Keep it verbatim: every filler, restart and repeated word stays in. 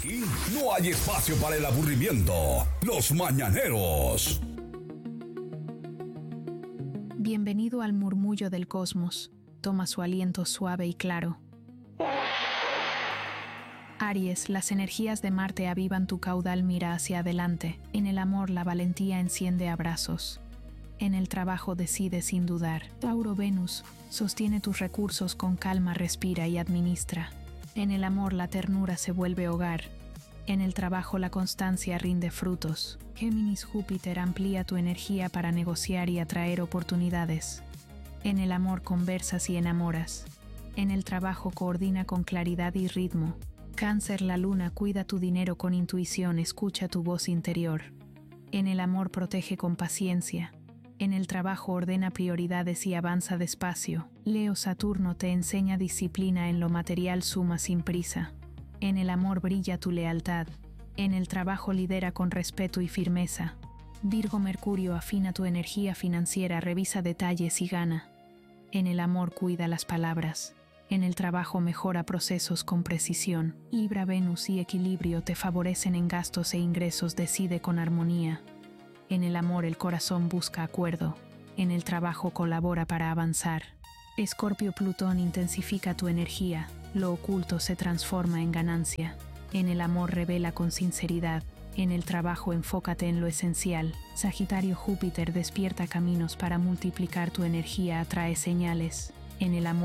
Aquí no hay espacio para el aburrimiento. Los Mañaneros. Bienvenido al murmullo del cosmos. Toma su aliento suave y claro. Aries, las energías de Marte avivan tu caudal, mira hacia adelante. En el amor, la valentía enciende abrazos. En el trabajo, decide sin dudar. Tauro, Venus, sostiene tus recursos con calma, respira y administra. En el amor, la ternura se vuelve hogar. En el trabajo, la constancia rinde frutos. Géminis, Júpiter amplía tu energía para negociar y atraer oportunidades. En el amor, conversas y enamoras. En el trabajo, coordina con claridad y ritmo. Cáncer, la luna cuida tu dinero con intuición, escucha tu voz interior. En el amor, protege con paciencia. En el trabajo, ordena prioridades y avanza despacio. Leo, Saturno te enseña disciplina, en lo material suma sin prisa. En el amor, brilla tu lealtad. En el trabajo, lidera con respeto y firmeza. Virgo, Mercurio afina tu energía financiera, revisa detalles y gana. En el amor, cuida las palabras. En el trabajo, mejora procesos con precisión. Libra, Venus y equilibrio te favorecen en gastos e ingresos, decide con armonía. En el amor, el corazón busca acuerdo. En el trabajo, colabora para avanzar. Escorpio, Plutón intensifica tu energía. Lo oculto se transforma en ganancia. En el amor, revela con sinceridad. En el trabajo, enfócate en lo esencial. Sagitario, Júpiter despierta caminos para multiplicar tu energía, atrae señales. En el amor,